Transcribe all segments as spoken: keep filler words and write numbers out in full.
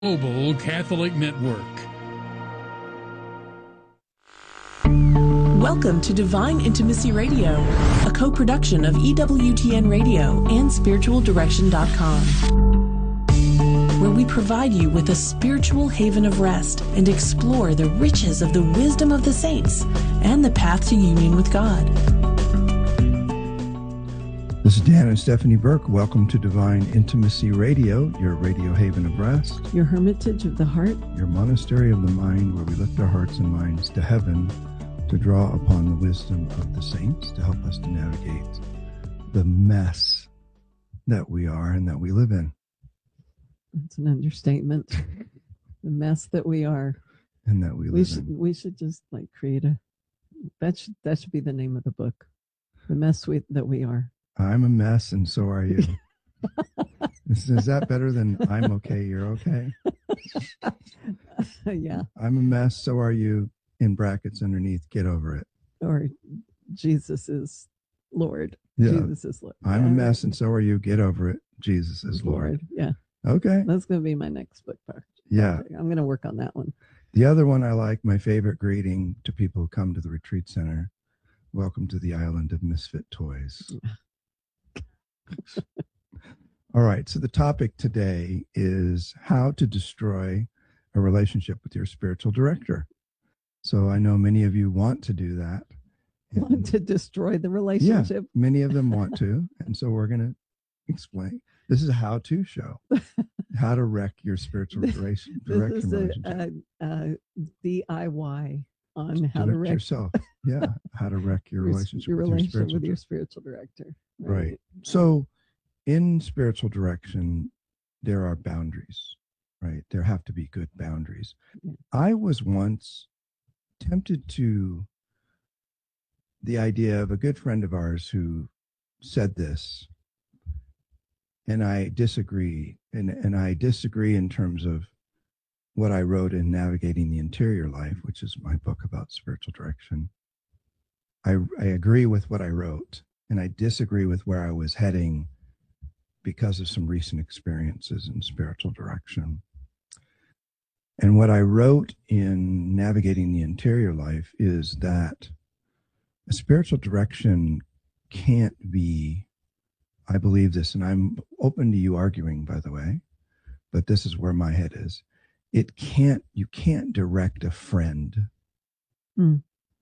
Global Catholic Network. Welcome to Divine Intimacy Radio, a co-production of E W T N Radio and spiritual direction dot com, where we provide you with a spiritual haven of rest and explore the riches of the wisdom of the saints and the path to union with God. This is Dan and Stephanie Burke. Welcome to Divine Intimacy Radio, your radio haven of rest, your hermitage of the heart, your monastery of the mind, where we lift our hearts and minds to heaven to draw upon the wisdom of the saints to help us to navigate the mess that we are and that we live in. That's an understatement. The mess that we are. And that we live we should, in. We should just like create a, that should, that should be the name of the book. The mess we, that we are. I'm a mess, and so are you. is, is that better than I'm okay, you're okay? Yeah. I'm a mess, so are you, in brackets underneath, get over it. Or Jesus is Lord. Yeah. Jesus is Lord. I'm yeah, a mess, right. and so are you, get over it. Jesus is Lord. Lord. Yeah. Okay. That's going to be my next book part. Yeah. I'm going to work on that one. The other one I like, my favorite greeting to people who come to the retreat center. Welcome to the island of misfit toys. All right. So the topic today is how to destroy a relationship with your spiritual director. So I know many of you want to do that. Want to destroy the relationship? Yeah, many of them want to. And so we're going to explain. This is a how-to show. How to wreck your spiritual direction, direction this is relationship. a, a, a D I Y on Do how to it wreck yourself. Yeah. How to wreck your relationship your with your relationship spiritual with your director. spiritual director. Right. So in spiritual direction, there are boundaries, right? There have to be good boundaries. Yeah. I was once tempted to the idea of a good friend of ours who said this, and I disagree. And, and I disagree in terms of what I wrote in Navigating the Interior Life, which is my book about spiritual direction. I, I agree with what I wrote, and I disagree with where I was heading because of some recent experiences in spiritual direction. And what I wrote in Navigating the Interior Life is that a spiritual direction can't be, I believe this, and I'm open to you arguing, by the way, but this is where my head is. It can't, you can't direct a friend. Hmm.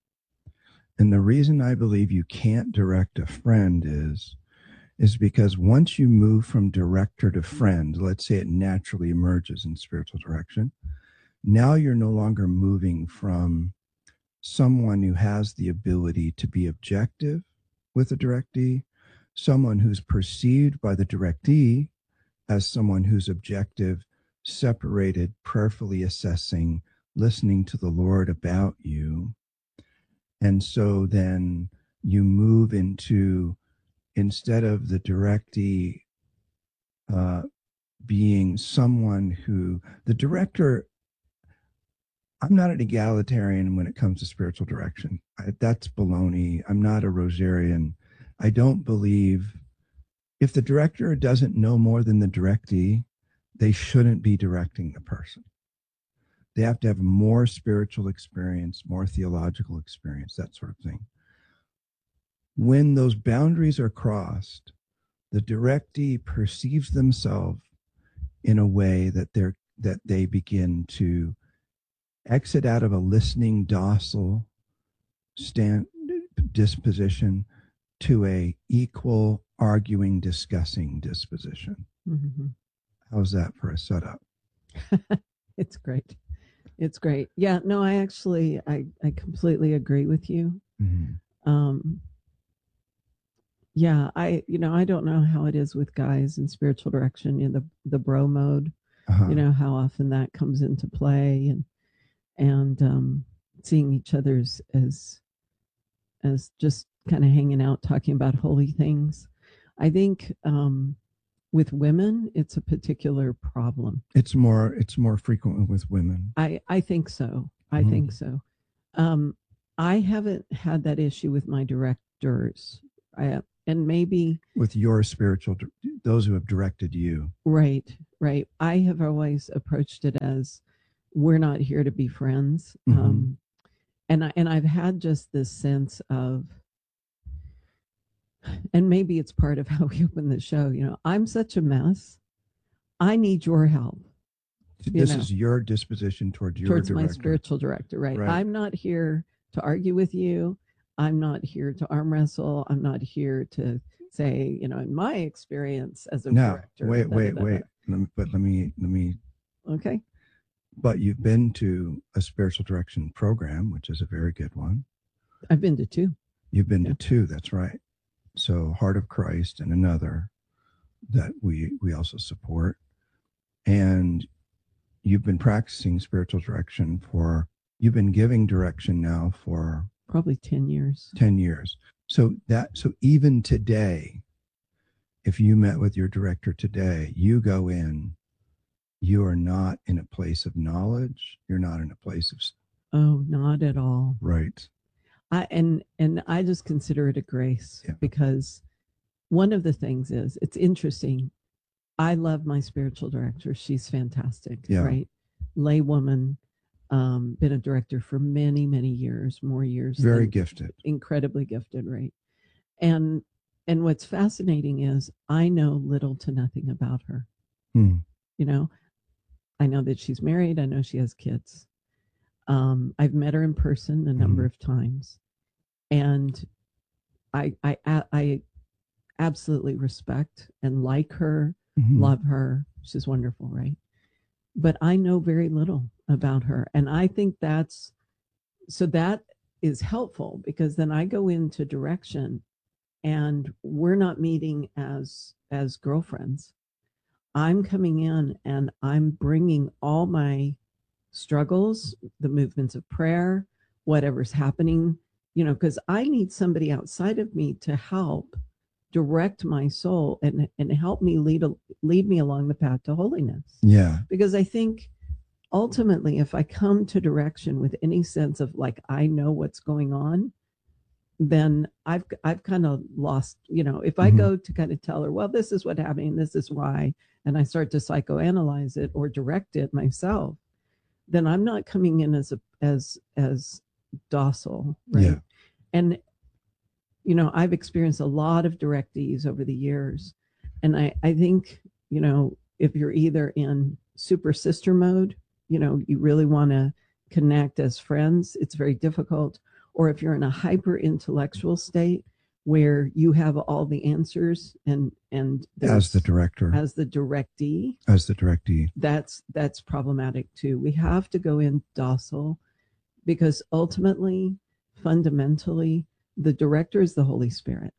And the reason I believe you can't direct a friend is, is because once you move from director to friend, let's say it naturally emerges in spiritual direction, now you're no longer moving from someone who has the ability to be objective with a directee, someone who's perceived by the directee as someone who's objective, separated, prayerfully assessing, listening to the Lord about you. And so then you move into, instead of the directee uh, being someone who, the director, I'm not an egalitarian when it comes to spiritual direction. I, that's baloney. I'm not a Rosarian. I don't believe, if the director doesn't know more than the directee, they shouldn't be directing the person. They have to have more spiritual experience, more theological experience, that sort of thing. When those boundaries are crossed, the directee perceives themselves in a way that they're that they begin to exit out of a listening, docile stand disposition to a equal, arguing, discussing disposition. Mm-hmm. How's that for a setup? It's great. It's great. Yeah, no, I actually, I, I completely agree with you. Mm-hmm. Um, yeah, I, you know, I don't know how it is with guys in spiritual direction in the, the bro mode, Uh-huh. you know, how often that comes into play and, and, um, seeing each other's as, as just kind of hanging out, talking about holy things. I think, um, with women, it's a particular problem. It's more, it's more frequent with women. I, I think so. I Mhm. think so. Um, I haven't had that issue with my directors. I, and maybe with your spiritual, those who have directed you. Right, right. I have always approached it as we're not here to be friends. Mhm. Um, and I, and I've had just this sense of, and maybe it's part of how we open the show, you know, I'm such a mess. I need your help. You This know, is your disposition towards your towards my director. spiritual director, right? Right. I'm not here to argue with you. I'm not here to arm wrestle. I'm not here to say, you know, in my experience as a Now, director. wait, da, wait, da, da, wait. Let me, but let me, let me, da. Okay. but you've been to a spiritual direction program, which is a very good one. I've been to two. You've been Yeah. to two. That's right. So Heart of Christ and another that we, we also support. And you've been practicing spiritual direction for, you've been giving direction now for Probably ten years. ten years. So that, so even today, if you met with your director today, you go in, you are not in a place of knowledge. You're not in a place of, Oh, not at all. right. I and and I just consider it a grace Yeah. because one of the things is it's interesting. I love my spiritual director. She's fantastic, Yeah. right? Lay woman, um, been a director for many, many years, more years. Very than- gifted. incredibly gifted, right? And and what's fascinating is I know little to nothing about her. Hmm. You know, I know that she's married. I know she has kids. Um, I've met her in person a number Mhm. of times, and I, I I absolutely respect and like her, Mhm. love her. She's wonderful, right? But I know very little about her, and I think that's so that is helpful because then I go into direction, and we're not meeting as as girlfriends. I'm coming in and I'm bringing all my struggles, the movements of prayer, whatever's happening, you know, because I need somebody outside of me to help direct my soul and and help me lead lead me along the path to holiness. Yeah. Because I think ultimately, if I come to direction with any sense of like I know what's going on, then I've I've kind of lost, you know, if I Mhm. go to kind of tell her, well, this is what happened, this is why, and I start to psychoanalyze it or direct it myself, then I'm not coming in as a as as docile, right? Yeah. And you know, I've experienced a lot of directees over the years, and I I think, you know, if you're either in super sister mode, you know, you really want to connect as friends, it's very difficult, or if you're in a hyper intellectual state where you have all the answers and and As the there's- director, as the directee, as the directee. that's that's problematic too. We have to go in docile because ultimately, fundamentally, the director is the Holy Spirit.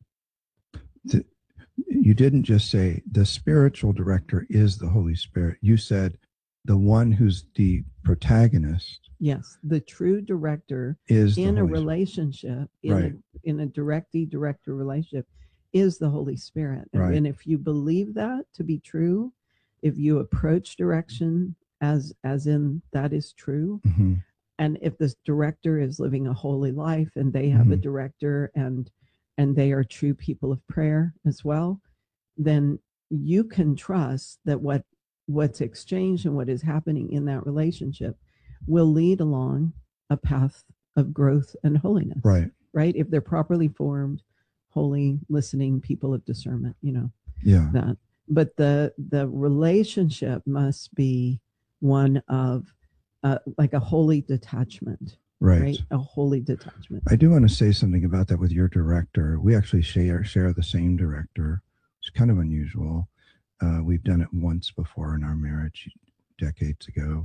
The- you didn't just say the spiritual director is the Holy Spirit. You said the one who's the protagonist Yes, the true director is the in a Holy Spirit. relationship, in Right. a in a directee director relationship, is the Holy Spirit. And, Right. and if you believe that to be true, if you approach direction as as in that is true, Mhm. and if this director is living a holy life and they have a Mhm. director and and they are true people of prayer as well, then you can trust that what what's exchanged and what is happening in that relationship will lead along a path of growth and holiness. Right. Right? If they're properly formed, holy, listening people of discernment, you know, Yeah. that. But the the relationship must be one of uh, like a holy detachment, Right. right? A holy detachment. I do want to say something about that with your director. We actually share share the same director. It's kind of unusual. Uh, we've done it once before in our marriage decades ago,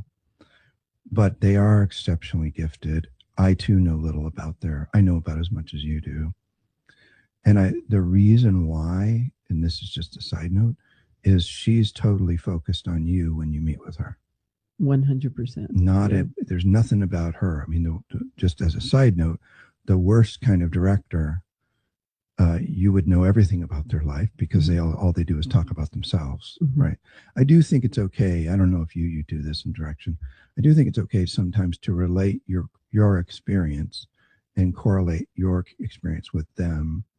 but they are exceptionally gifted. I too know little about their. I know about as much as you do, and I the reason why, and this is just a side note, is she's totally focused on you when you meet with her. one hundred percent. Not Yeah. a, there's nothing about her. I mean, the, the- just as a side note, the worst kind of director, uh, you would know everything about their life because they all, all they do is talk about themselves, Mhm. right? I do think it's okay. I don't know if you you do this in direction. I do think it's okay sometimes to relate your your experience and correlate your experience with them.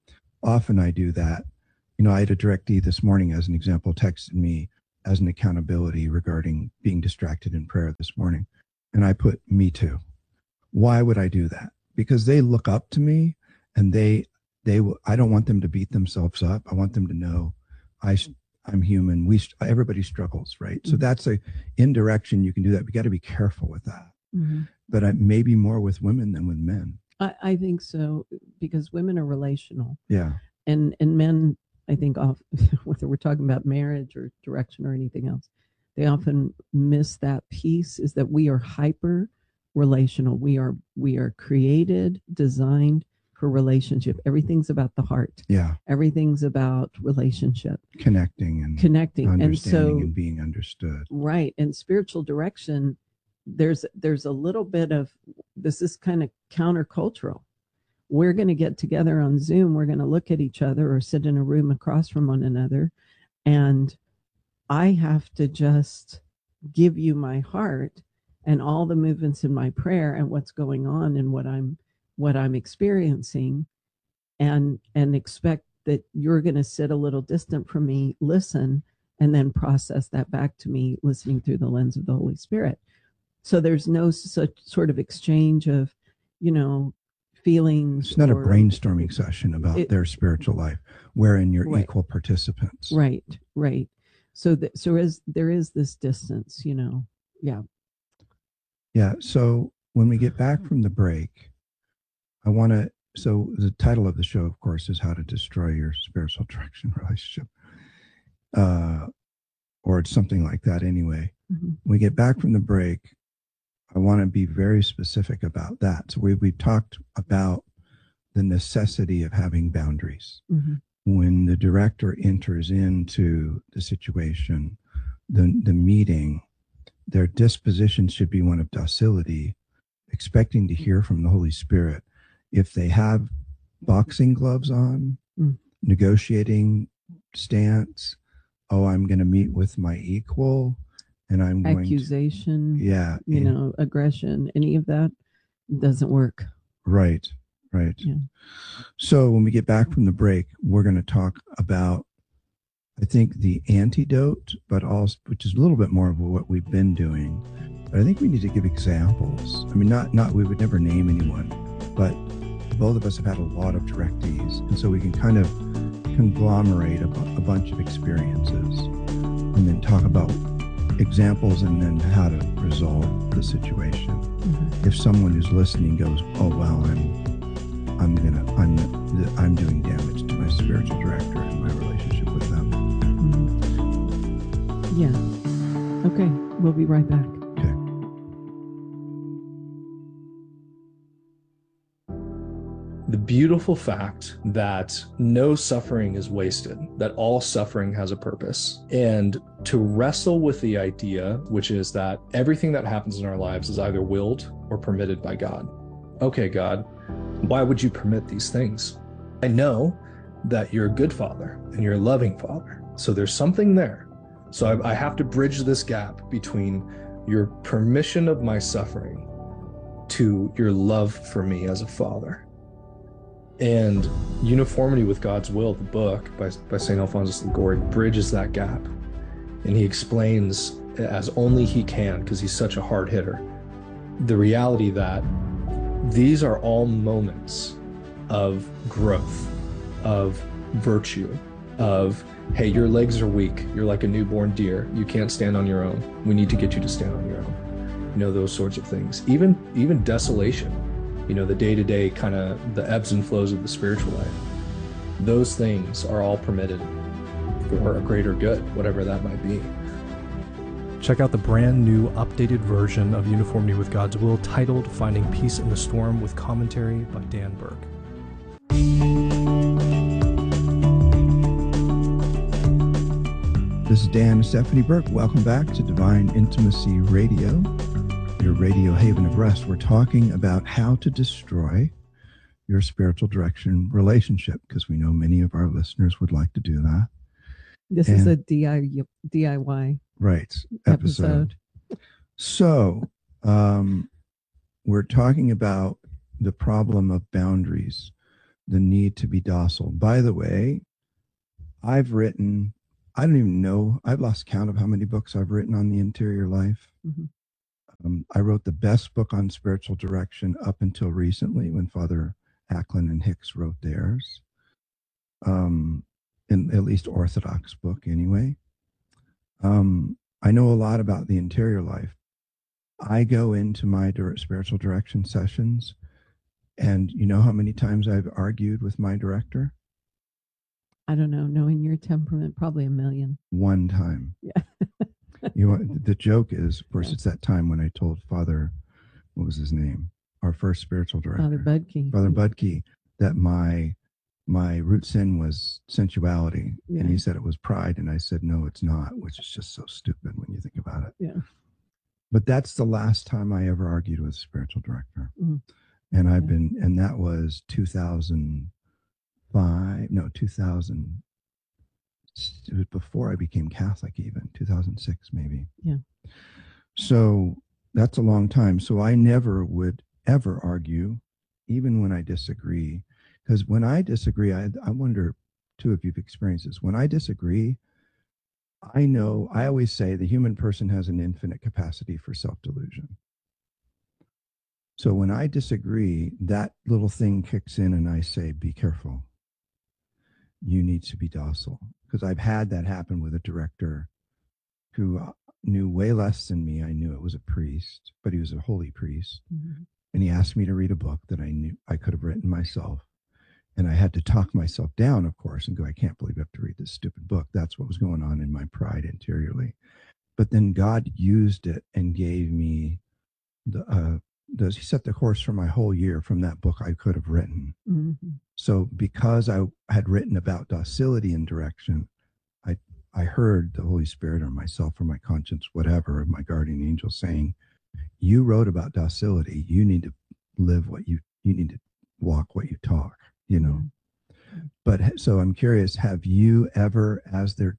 often I do that. You know, I had a directee this morning, as an example, texted me as an accountability regarding being distracted in prayer this morning. And I put me too. Why would I do that? Because they look up to me, and they, they will, I don't want them to beat themselves up. I want them to know I, I'm human. We, everybody struggles, right? Mm-hmm. So that's a indirection. You can do that. We got to be careful with that. Mm-hmm. But I, maybe more with women than with men. I, I think so, because women are relational. Yeah. And, and men, I think, off, whether we're talking about marriage or direction or anything else, they often miss that piece, is that we are hyper relational. We are, we are created, designed for relationship. Everything's about the heart. Yeah. Everything's about relationship. Connecting and connecting. Understanding and, so, and being understood. Right. And spiritual direction, there's, there's a little bit of, this is kind of countercultural. We're going to get together on Zoom. We're going to look at each other or sit in a room across from one another. And I have to just give you my heart and all the movements in my prayer and what's going on and what I'm, what I'm experiencing, and, and expect that you're going to sit a little distant from me, listen, and then process that back to me, listening through the lens of the Holy Spirit. So there's no such sort of exchange of, you know, feelings. It's not or, a brainstorming session about it, their spiritual life, wherein you're right, equal participants. Right, right. So, th- so as there is this distance, you know, yeah. Yeah. So when we get back from the break, I want to, so the title of the show, of course, is How to Destroy Your Spiritual Direction Relationship. Uh, or it's something like that anyway. Mm-hmm. When we get back from the break, I want to be very specific about that. So we, we've talked about the necessity of having boundaries. Mm-hmm. When the director enters into the situation, the, the meeting, their disposition should be one of docility, expecting to hear from the Holy Spirit. If they have boxing gloves on, mm. negotiating stance, oh, I'm going to meet with my equal, and I'm going accusation, to, yeah, you and, know, aggression, any of that doesn't work. Right, right. Yeah. So when we get back from the break, we're going to talk about, I think, the antidote, but also, which is a little bit more of what we've been doing. But I think we need to give examples. I mean, not, not, we would never name anyone, but both of us have had a lot of directees. And so we can kind of conglomerate a, bu- a bunch of experiences and then talk about examples and then how to resolve the situation. Mm-hmm. If someone who's listening goes, oh, well, I'm, I'm gonna, I'm, I'm doing damage to my spiritual director and my relationship with them. Mm-hmm. Yeah. Okay. We'll be right back. Okay. The beautiful fact that no suffering is wasted, that all suffering has a purpose, and to wrestle with the idea, which is that everything that happens in our lives is either willed or permitted by God. Okay, God, why would you permit these things? I know that you're a good father and you're a loving father. So there's something there. So I, I have to bridge this gap between your permission of my suffering to your love for me as a father. And Uniformity with God's Will, the book by, by Saint Alphonsus Liguori, bridges that gap. And he explains, as only he can, because he's such a hard hitter, the reality that these are all moments of growth, of virtue, of, hey, your legs are weak. You're like a newborn deer. You can't stand on your own. We need to get you to stand on your own. You know, those sorts of things. Even, even desolation. You know, the day-to-day kind of the ebbs and flows of the spiritual life. Those things are all permitted for a greater good, whatever that might be. Check out the brand new updated version of Uniformity with God's Will titled Finding Peace in the Storm with commentary by Dan Burke. This is Dan and Stephanie Burke. Welcome back to Divine Intimacy Radio, your radio haven of rest. We're talking about how to destroy your spiritual direction relationship, because we know many of our listeners would like to do that. This and, is a D I Y right episode. episode. So um, we're talking about the problem of boundaries. the need to be docile. By the way, I've written, I don't even know, I've lost count of how many books I've written on the interior life. Mm-hmm. Um, I wrote the best book on spiritual direction up until recently when Father Ackland and Hicks wrote theirs. Um, in at least Orthodox book anyway. Um, I know a lot about the interior life. I go into my direct spiritual direction sessions, and you know how many times I've argued with my director? I don't know. Knowing your temperament, probably a million. One time. Yeah. You know, the joke is, of course, Yeah. it's that time when I told Father, what was his name? Our first spiritual director. Father Budke. Father Budke, that my my root sin was sensuality. Yeah. And he said it was pride. And I said, no, it's not, which is just so stupid when you think about it. Yeah. But that's the last time I ever argued with a spiritual director. Mm. And I've Yeah. been, and that was two thousand five, no, two thousand. It was before I became Catholic, even two thousand six, maybe. Yeah. So that's a long time. So I never would ever argue, even when I disagree. Because when I disagree, I, I wonder, too, if you've experienced this. When I disagree, I know, I always say the human person has an infinite capacity for self-delusion. So when I disagree, that little thing kicks in and I say, be careful. You need to be docile. Because I've had that happen with a director who knew way less than me. I knew it was a priest, but he was a holy priest. Mm-hmm. And he asked me to read a book that I knew I could have written myself. And I had to talk myself down, of course, and go, I can't believe I have to read this stupid book. That's what was going on in my pride interiorly. But then God used it and gave me the, uh, the, he set the course for my whole year from that book I could have written. Mm-hmm. So because I had written about docility and direction, I, I heard the Holy Spirit or myself or my conscience, whatever, my guardian angel saying, you wrote about docility. You need to live what you, you need to walk what you talk, you know? Mm-hmm. But so I'm curious, have you ever, as there,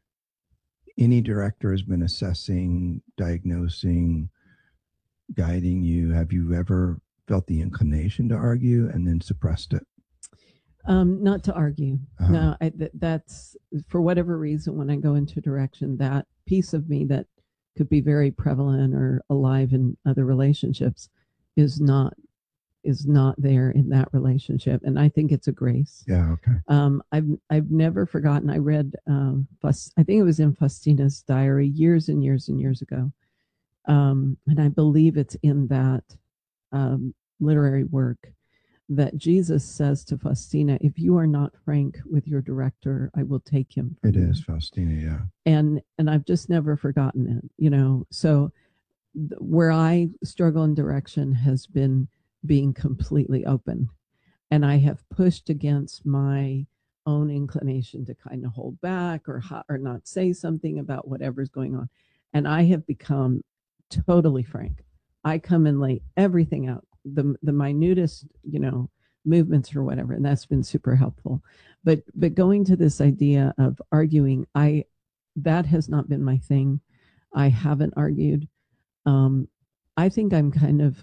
any director has been assessing, diagnosing, guiding you, have you ever felt the inclination to argue and then suppressed it? Um, not to argue. Uh-huh. No, I, th- that's for whatever reason, when I go into direction, that piece of me that could be very prevalent or alive in other relationships is not, is not there in that relationship. And I think it's a grace. Yeah. Okay. Um, I've, I've never forgotten. I read, um, Faust, I think it was in Faustina's diary years and years and years ago. Um, and I believe it's in that, um, literary work that Jesus says to Faustina, if you are not frank with your director, I will take him from It you. is Faustina, yeah. And and I've just never forgotten it, you know. So th- where I struggle in direction has been being completely open. And I have pushed against my own inclination to kind of hold back or ho- or not say something about whatever's going on. And I have become totally frank. I come and lay everything out, the the minutest, you know, movements or whatever, and that's been super helpful. But but going to this idea of arguing, I that has not been my thing. I haven't argued. Um, I think I'm kind of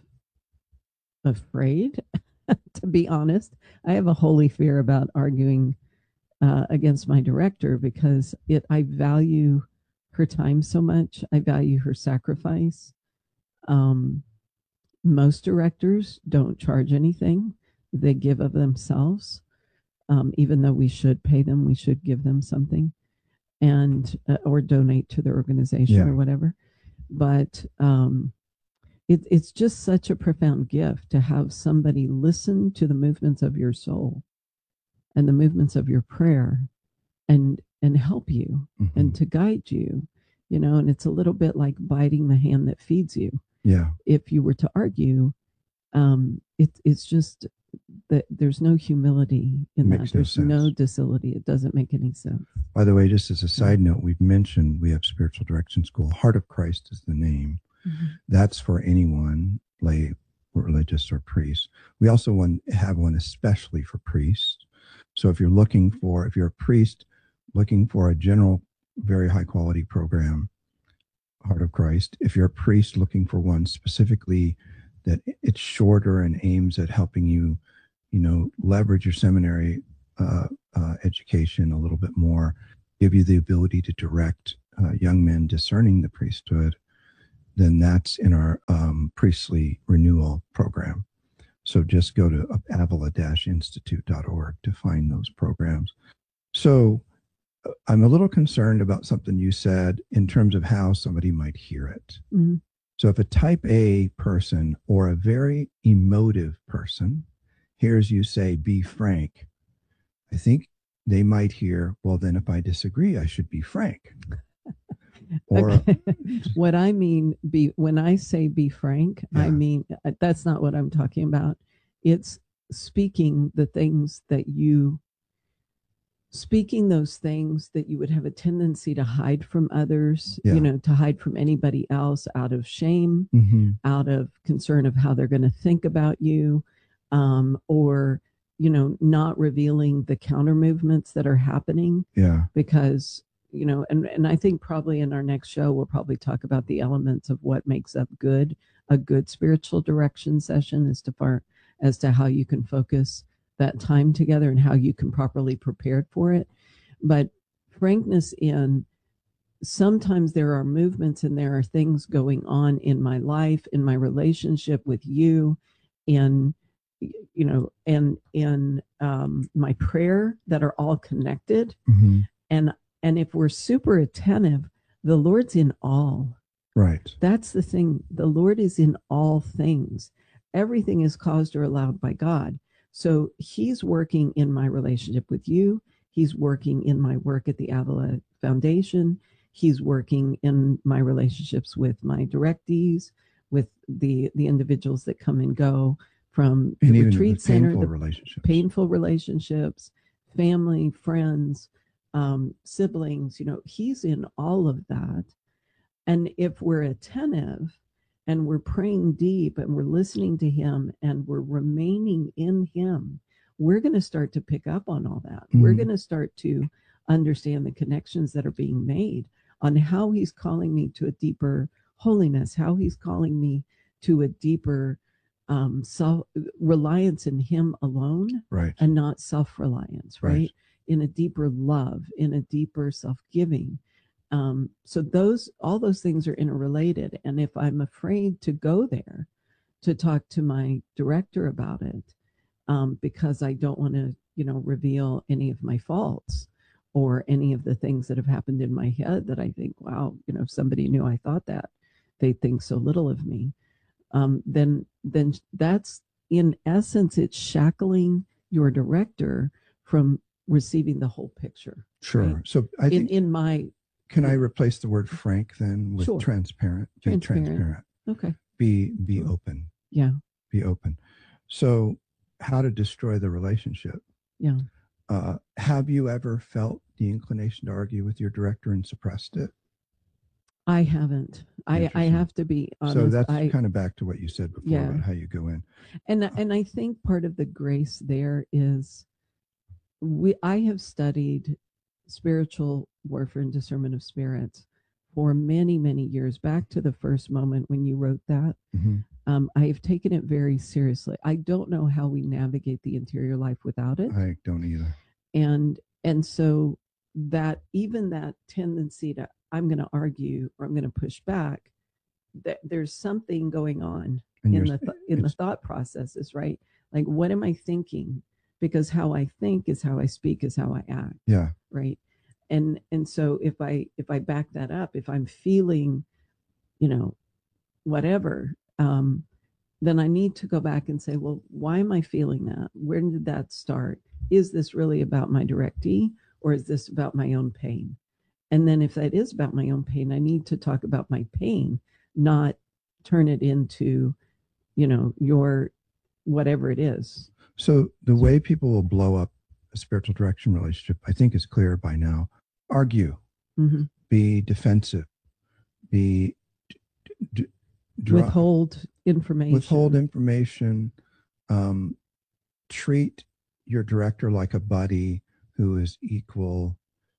afraid, to be honest. I have a holy fear about arguing uh, against my director because it I value her time so much. I value her sacrifice. Um, most directors don't charge anything. They give of themselves. Um, even though we should pay them, we should give them something and uh, or donate to their organization Yeah. or whatever. But um, it, it's just such a profound gift to have somebody listen to the movements of your soul and the movements of your prayer and and help you Mm-hmm. and to guide you, you know, and it's a little bit like biting the hand that feeds you. Yeah. If you were to argue, um, it, it's just that there's no humility in Makes that. no There's no, sense. docility. It doesn't make any sense. By the way, just as a side note, we've mentioned we have Spiritual Direction School. Heart of Christ is the name. Mm-hmm. That's for anyone, lay, religious, or priest. We also want, have one especially for priests. So if you're looking for, if you're a priest looking for a general, very high quality program, Heart of Christ. If you're a priest looking for one specifically that it's shorter and aims at helping you, you know, leverage your seminary uh, uh, education a little bit more, give you the ability to direct uh, young men discerning the priesthood, then that's in our um, priestly renewal program. So just go to avila dash institute dot org to find those programs. So uh, I'm a little concerned about something you said in terms of how somebody might hear it. Mm-hmm. So if a type A person or a very emotive person hears you say, be frank, I think they might hear, well, then if I disagree, I should be frank. Or okay. What I mean, be when I say be frank, Yeah. I mean, that's not what I'm talking about. It's speaking the things that you, speaking those things that you would have a tendency to hide from others, Yeah. you know, to hide from anybody else out of shame, mm-hmm. out of concern of how they're going to think about you, um, or, you know, not revealing the counter movements that are happening. Yeah. Because, you know, and, and I think probably in our next show, we'll probably talk about the elements of what makes up good, a good spiritual direction session as to far as to how you can focus that time together and how you can properly prepare for it. But frankness in, sometimes there are movements and there are things going on in my life, in my relationship with you, in, you know, and in um, my prayer that are all connected. Mm-hmm. And And if we're super attentive, the Lord's in all. Right. That's the thing. The Lord is in all things. Everything is caused or allowed by God. So he's working in my relationship with you. He's working in my work at the Avila Foundation. He's working in my relationships with my directees, with the, the individuals that come and go from the And even retreat with center, painful the relationships. painful relationships, family, friends, um, siblings, you know, he's in all of that. And if we're attentive and we're praying deep and we're listening to him and we're remaining in him, we're going to start to pick up on all that. Mhm. We're going to start to understand the connections that are being made on how he's calling me to a deeper holiness, how he's calling me to a deeper um, self reliance in him alone, Right. and not self-reliance, right? Right. In a deeper love, in a deeper self-giving. Um, so those, all those things are interrelated. And if I'm afraid to go there to talk to my director about it, um, because I don't want to, you know, reveal any of my faults or any of the things that have happened in my head that I think, wow, you know, if somebody knew I thought that, they'd think so little of me. Um, then, then that's, in essence, it's shackling your director from receiving the whole picture. Sure. Right? So I think, in, in my, can I replace the word frank then with Sure. transparent? Be Transparent. transparent. okay, Be be open. yeah, Be open. So how to destroy the relationship? yeah. Uh, have you ever felt the inclination to argue with your director and suppressed it? I haven't. I, I Interesting. have to be honest. So that's I, kind of back to what you said before Yeah. about how you go in. and and I think part of the grace there is we I have studied spiritual warfare and discernment of spirits for many, many years, back to the first moment when you wrote that. Mm-hmm. Um, I have taken it very seriously. I don't know how we navigate the interior life without it. I don't either. And and so that even that tendency to, I'm going to argue or I'm going to push back, that there's something going on And in you're- the th- in the it's- thought processes, right? Like, what am I thinking? Because how I think is how I speak, is how I act, Yeah. right? And and so if I if I back that up, if I'm feeling, you know, whatever, um, then I need to go back and say, well, why am I feeling that? Where did that start? Is this really about my directee, or is this about my own pain? And then if that is about my own pain, I need to talk about my pain, not turn it into, you know, your whatever it is. So the way people will blow up a spiritual direction relationship, I think, is clear by now. Argue, Mm-hmm. be defensive, be d- d- dra- Withhold information. withhold information, um, treat your director like a buddy who is equal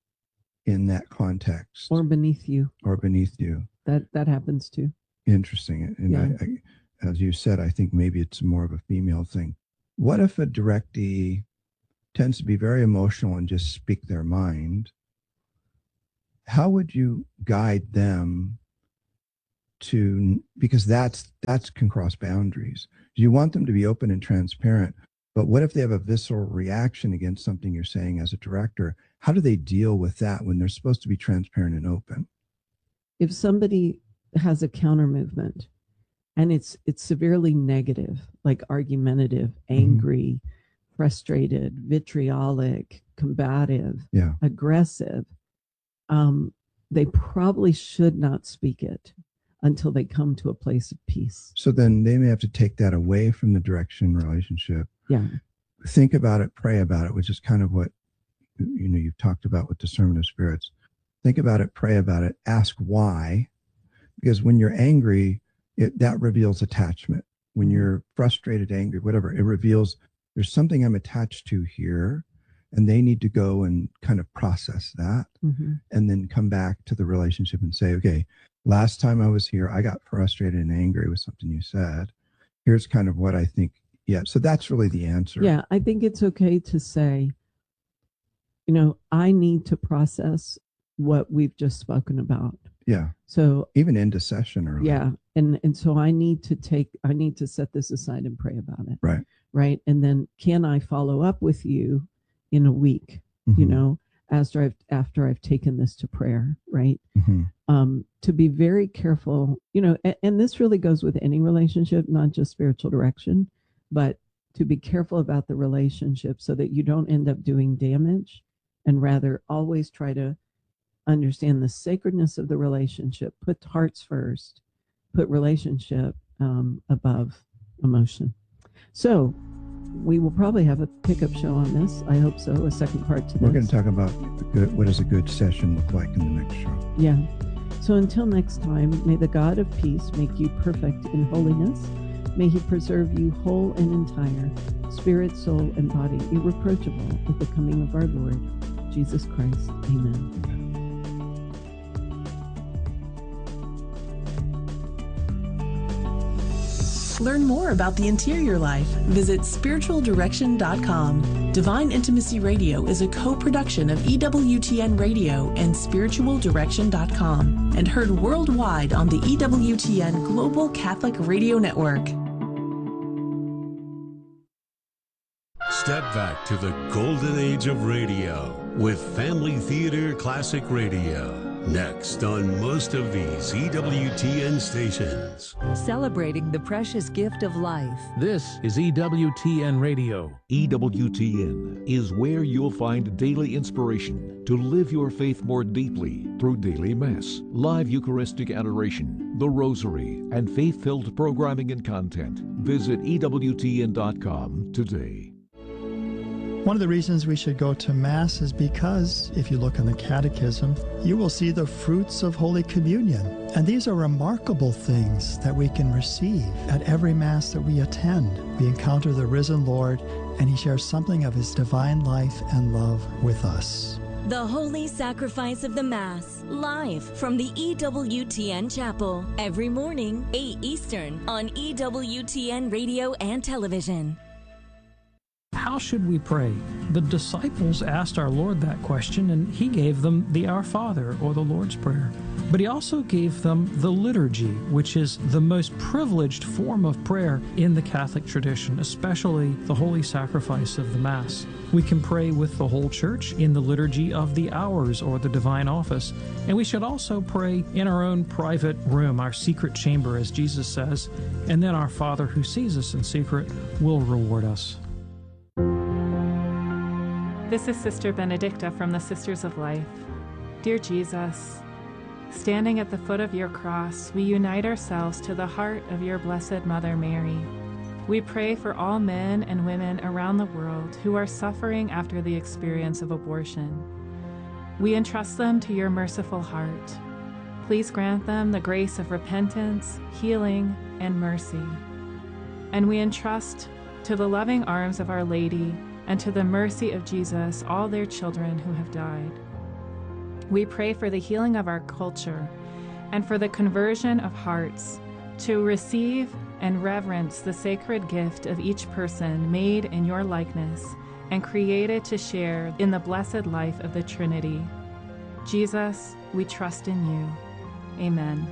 in that context, or beneath you. or beneath you. That that happens too. Interesting. And Yeah. I, I, as you said, I think maybe it's more of a female thing. What if a directee tends to be very emotional and just speak their mind? How would you guide them to, because that's that's can cross boundaries. You want them to be open and transparent, but what if they have a visceral reaction against something you're saying as a director? How do they deal with that when they're supposed to be transparent and open? If somebody has a counter movement and it's it's severely negative, like argumentative, angry, mm-hmm. frustrated, vitriolic, combative, yeah. aggressive, um, they probably should not speak it until they come to a place of peace. So then they may have to take that away from the direction relationship. Yeah. Think about it, pray about it, which is kind of what, you know, you've talked about with discernment of spirits. Think about it, pray about it, ask why. Because when you're angry, it, that reveals attachment. When you're frustrated, angry, whatever, it reveals there's something I'm attached to here, and they need to go and kind of process that, mm-hmm. and then come back to the relationship and say, okay, last time I was here, I got frustrated and angry with something you said. Here's kind of what I think. Yeah. So that's really the answer. Yeah. I think it's okay to say, you know, I need to process what we've just spoken about. Yeah. So even into session early. Yeah. And, and so I need to take, I need to set this aside and pray about it. Right. Right. And then can I follow up with you in a week, mm-hmm. you know, after I've, after I've taken this to prayer, right? Mm-hmm. Um, to be very careful, you know, and, and this really goes with any relationship, not just spiritual direction, but to be careful about the relationship so that you don't end up doing damage, and rather always try to understand the sacredness of the relationship, put hearts first, put relationship um, above emotion. So we will probably have a pickup show on this. I hope so. A second part to this. We're going to talk about the good, what does a good session look like in the next show. Yeah. So until next time, may the God of peace make you perfect in holiness. May he preserve you whole and entire, spirit, soul, and body, irreproachable at the coming of our Lord Jesus Christ. Amen. Learn more about the interior life. Visit spiritual direction dot com. Divine Intimacy Radio is a co-production of E W T N Radio and spiritual direction dot com and heard worldwide on the E W T N Global Catholic Radio Network. Step back to the golden age of radio with Family Theater Classic Radio. Next on most of these E W T N stations. Celebrating the precious gift of life. This is E W T N Radio. E W T N is where you'll find daily inspiration to live your faith more deeply through daily Mass, live Eucharistic adoration, the Rosary, and faith-filled programming and content. Visit E W T N dot com today. One of the reasons we should go to Mass is because, if you look in the Catechism, you will see the fruits of Holy Communion. And these are remarkable things that we can receive at every Mass that we attend. We encounter the risen Lord, and he shares something of his divine life and love with us. The Holy Sacrifice of the Mass, live from the E W T N Chapel, every morning, eight Eastern, on E W T N Radio and Television. How should we pray? The disciples asked our Lord that question, and he gave them the Our Father, or the Lord's Prayer. But he also gave them the liturgy, which is the most privileged form of prayer in the Catholic tradition, especially the Holy Sacrifice of the Mass. We can pray with the whole Church in the liturgy of the hours or the divine office, and we should also pray in our own private room, our secret chamber, as Jesus says, and then our Father who sees us in secret will reward us. This is Sister Benedicta from the Sisters of Life. Dear Jesus, standing at the foot of your cross, we unite ourselves to the heart of your Blessed Mother Mary. We pray for all men and women around the world who are suffering after the experience of abortion. We entrust them to your merciful heart. Please grant them the grace of repentance, healing, and mercy. And we entrust to the loving arms of Our Lady and to the mercy of Jesus all their children who have died. We pray for the healing of our culture and for the conversion of hearts to receive and reverence the sacred gift of each person made in your likeness and created to share in the blessed life of the Trinity. Jesus, we trust in you. Amen.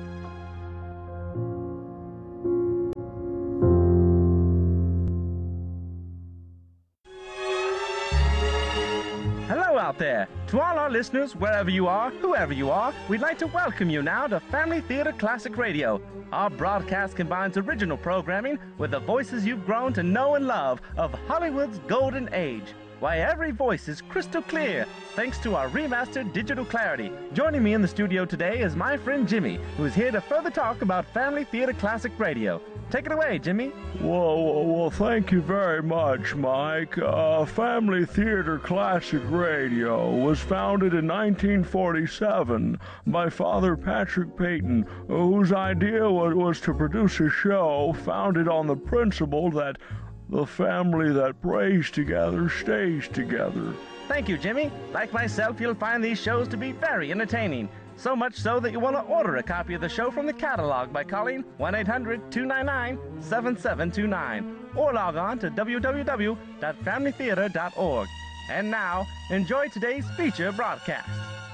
Hello out there. To all our listeners, wherever you are, whoever you are, we'd like to welcome you now to Family Theater Classic Radio. Our broadcast combines original programming with the voices you've grown to know and love of Hollywood's golden age. Why, every voice is crystal clear, thanks to our remastered digital clarity. Joining me in the studio today is my friend Jimmy, who is here to further talk about Family Theater Classic Radio. Take it away, Jimmy. Well, well, well thank you very much, Mike. Uh, Family Theater Classic Radio was founded in nineteen forty-seven by Father Patrick Peyton, whose idea was, was to produce a show founded on the principle that the family that prays together stays together. Thank you, Jimmy. Like myself, you'll find these shows to be very entertaining. So much so that you want to order a copy of the show from the catalog by calling one eight hundred two nine nine seven seven two nine or log on to w w w dot family theater dot org. And now, enjoy today's feature broadcast.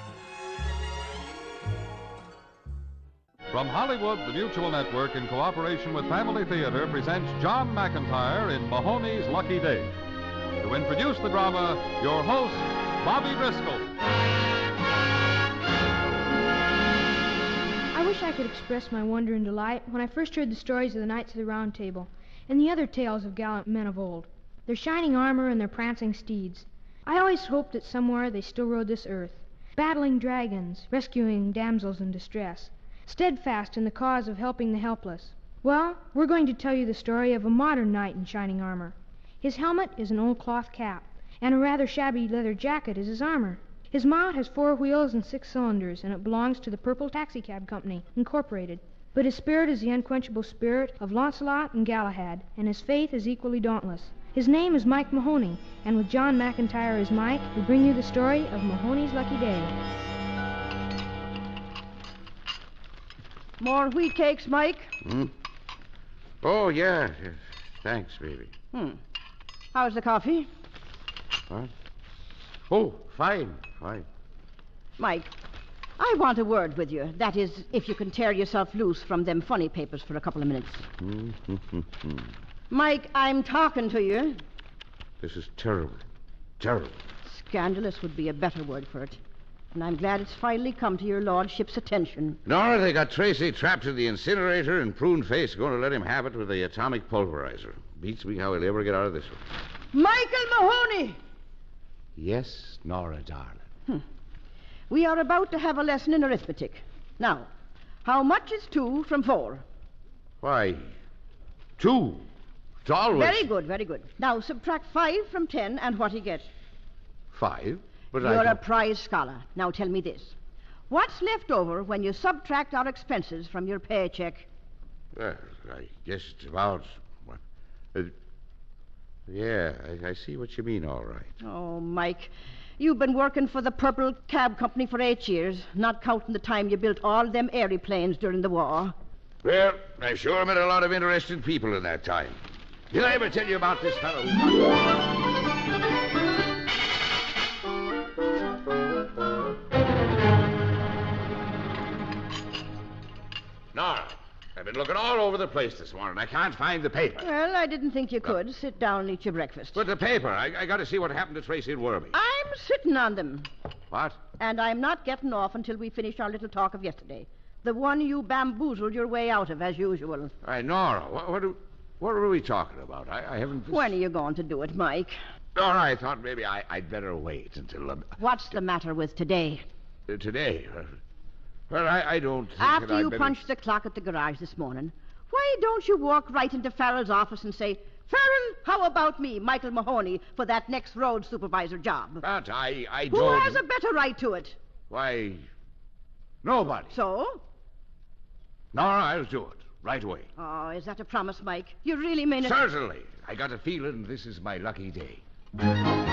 From Hollywood, the Mutual Network, in cooperation with Family Theater, presents John McIntyre in Mahoney's Lucky Day. To introduce the drama, your host, Bobby Driscoll. I wish I could express my wonder and delight when I first heard the stories of the Knights of the Round Table and the other tales of gallant men of old, their shining armor and their prancing steeds. I always hoped that somewhere they still rode this earth, battling dragons, rescuing damsels in distress, steadfast in the cause of helping the helpless. Well, we're going to tell you the story of a modern knight in shining armor. His helmet is an old cloth cap, and a rather shabby leather jacket is his armor. His mount has four wheels and six cylinders, and it belongs to the Purple Taxicab Company, Incorporated. But his spirit is the unquenchable spirit of Launcelot and Galahad, and his faith is equally dauntless. His name is Mike Mahoney, and with John McIntyre as Mike, we bring you the story of Mahoney's Lucky Day. More wheat cakes, Mike? Hmm? Oh, yeah. Yes. Thanks, baby. Hmm. How's the coffee? What? Oh, fine, fine. Mike, I want a word with you. That is, if you can tear yourself loose from them funny papers for a couple of minutes. Mike, I'm talking to you. This is terrible. Terrible. Scandalous would be a better word for it. And I'm glad it's finally come to your lordship's attention. Nora, they got Tracy trapped in the incinerator, and Prune Face going to let him have it with the atomic pulverizer. Beats me how he'll ever get out of this one. Michael Mahoney! Yes, Nora, darling. Hmm. We are about to have a lesson in arithmetic. Now, how much is two from four? Why, two. It's always... Very good, very good. Now, subtract five from ten, and what do you get? Five? But You're I a prize scholar. Now tell me this. What's left over when you subtract our expenses from your paycheck? Well, I guess it's about... Uh, yeah, I, I see what you mean, all right. Oh, Mike, you've been working for the Purple Cab Company for eight years, not counting the time you built all them aeroplanes during the war. Well, I sure met a lot of interesting people in that time. Did I ever tell you about this fellow who... Nora, I've been looking all over the place this morning. I can't find the paper. Well, I didn't think you could. Sit down and eat your breakfast. But the paper, I, I got to see what happened to Tracy and Wormy. I'm sitting on them. What? And I'm not getting off until we finish our little talk of yesterday. The one you bamboozled your way out of, as usual. All right, Nora, what, what, are, what are we talking about? I, I haven't... When are you going to do it, Mike? Nora, I thought maybe I, I'd better wait until... Um, What's the matter with today? Uh, today? Uh, well, I, I don't think After that you better... punched the clock at the garage this morning, why don't you walk right into Farrell's office and say, Farrell, how about me, Michael Mahoney, for that next road supervisor job? But I, I Who don't... has a better right to it? Why, nobody. So? Nora, I'll do it right away. Oh, is that a promise, Mike? You really mean it? Certainly. I got a feeling this is my lucky day.